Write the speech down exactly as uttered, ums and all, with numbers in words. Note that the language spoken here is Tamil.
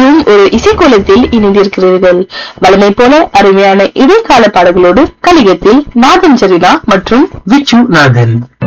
மீண்டும் ஒரு இசைக்கோலத்தில் இணைந்திருக்கிறீர்கள். வழமை போல அருமையான இடைக்கால பாடல்களோடு கலிகத்தில் நாதன் சரினா மற்றும் விச்சு நாதன்.